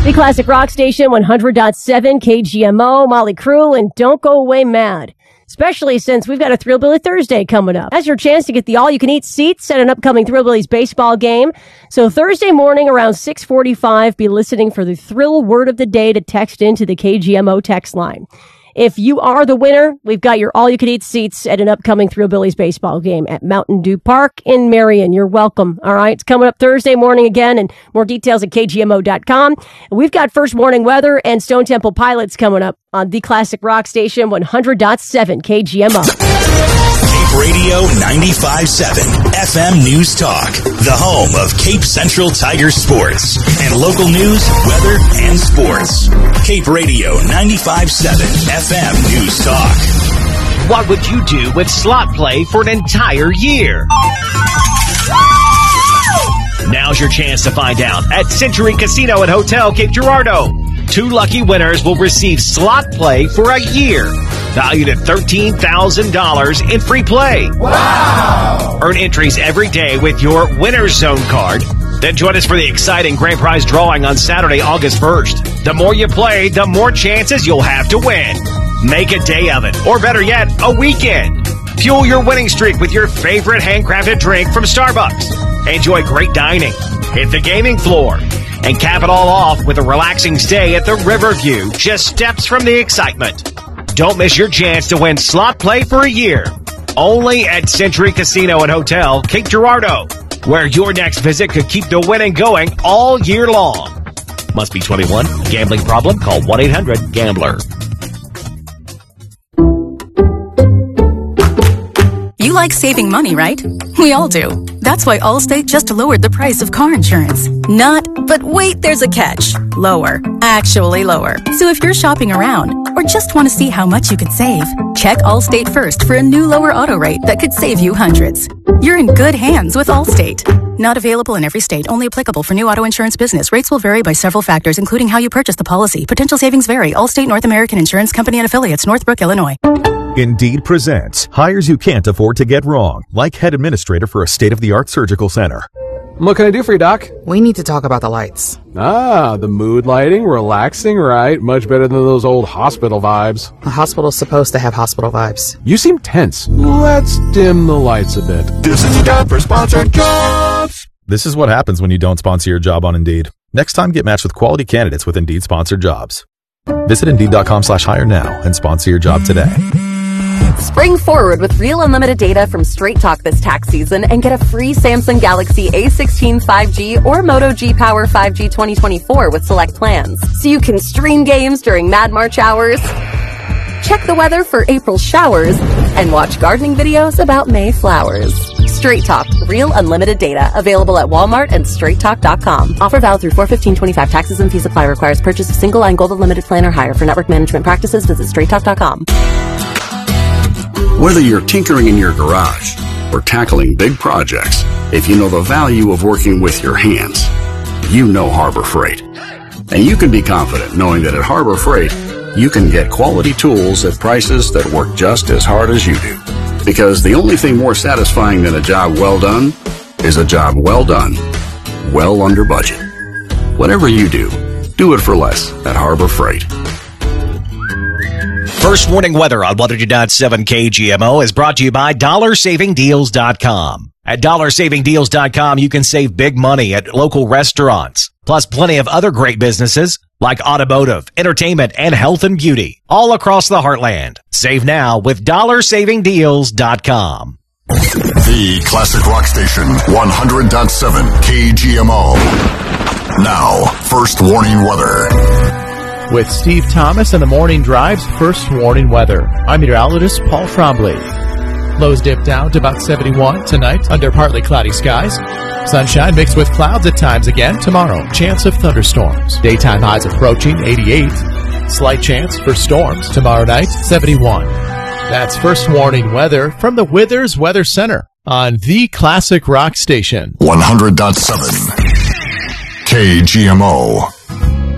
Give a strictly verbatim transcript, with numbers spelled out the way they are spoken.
The Classic Rock Station, one hundred point seven K G M O, Molly Crew, and Don't Go Away Mad. Especially since we've got a Thrillbilly Thursday coming up. That's your chance to get the all-you-can-eat seats at an upcoming Thrillbillies baseball game. So Thursday morning around six forty-five, be listening for the thrill word of the day to text into the K G M O text line. If you are the winner, we've got your all-you-can-eat seats at an upcoming Thrillbillies baseball game at Mountain Dew Park in Marion. You're welcome. All right. It's coming up Thursday morning again, and more details at K G M O dot com. We've got First Morning Weather and Stone Temple Pilots coming up on the Classic Rock Station, one hundred point seven K G M O. Cape Radio ninety-five point seven F M News Talk, the home of Cape Central Tiger sports and local news, weather, and sports. Cape Radio ninety-five point seven F M News Talk. What would you do with slot play for an entire year? Now's your chance to find out at Century Casino and Hotel Cape Girardeau. Two lucky winners will receive slot play for a year, valued at thirteen thousand dollars in free play. Wow! Earn entries every day with your Winner's Zone card. Then join us for the exciting grand prize drawing on Saturday, August first. The more you play, the more chances you'll have to win. Make a day of it, or better yet, a weekend. Fuel your winning streak with your favorite handcrafted drink from Starbucks. Enjoy great dining, hit the gaming floor, and cap it all off with a relaxing stay at the Riverview, just steps from the excitement. Don't miss your chance to win slot play for a year. Only at Century Casino and Hotel Cape Girardeau, where your next visit could keep the winning going all year long. Must be twenty-one. Gambling problem? Call one eight hundred gambler. You like saving money, right? We all do. That's why Allstate just lowered the price of car insurance. Not, but wait, there's a catch. Lower. Actually lower. So if you're shopping around or just want to see how much you could save, check Allstate first for a new lower auto rate that could save you hundreds. You're in good hands with Allstate. Not available in every state. Only applicable for new auto insurance business. Rates will vary by several factors, including how you purchase the policy. Potential savings vary. Allstate North American Insurance Company and Affiliates, Northbrook, Illinois. Indeed presents hires you can't afford to get wrong, like head administrator for a state-of-the-art surgical center. What can I do for you, Doc? We need to talk about the lights. Ah, the mood lighting, relaxing, right? Much better than those old hospital vibes. A hospital's supposed to have hospital vibes. You seem tense. Let's dim the lights a bit. This is time for sponsored jobs. This is what happens when you don't sponsor your job on Indeed. Next time, get matched with quality candidates with Indeed sponsored jobs. Visit Indeed.com slash hire now and sponsor your job today. Spring forward with real unlimited data from Straight Talk this tax season and get a free Samsung Galaxy A sixteen five G or Moto G Power five G twenty twenty-four with select plans. So you can stream games during Mad March hours, check the weather for April showers, and watch gardening videos about May flowers. Straight Talk, real unlimited data. Available at Walmart and straight talk dot com. Offer valid through four fifteen twenty-five. Taxes and fees apply. Requires purchase of single line Gold Unlimited plan or higher. For network management practices, visit straight talk dot com. Whether you're tinkering in your garage or tackling big projects, if you know the value of working with your hands, you know Harbor Freight. And you can be confident knowing that at Harbor Freight, you can get quality tools at prices that work just as hard as you do. Because the only thing more satisfying than a job well done is a job well done, well under budget. Whatever you do, do it for less at Harbor Freight. First Warning Weather on one hundred point seven K G M O is brought to you by dollar saving deals dot com. At dollar saving deals dot com, you can save big money at local restaurants, plus plenty of other great businesses like automotive, entertainment, and health and beauty, all across the heartland. Save now with dollar saving deals dot com. The Classic Rock Station, one hundred point seven K G M O. Now, First Warning Weather. With Steve Thomas and the Morning Drive's First Warning Weather, I'm meteorologist Paul Trombley. Lows dip down to about seventy-one tonight under partly cloudy skies. Sunshine mixed with clouds at times again tomorrow. Chance of thunderstorms. Daytime highs approaching eighty-eight. Slight chance for storms tomorrow night, seventy-one. That's First Warning Weather from the Withers Weather Center on the Classic Rock Station. one hundred point seven K G M O.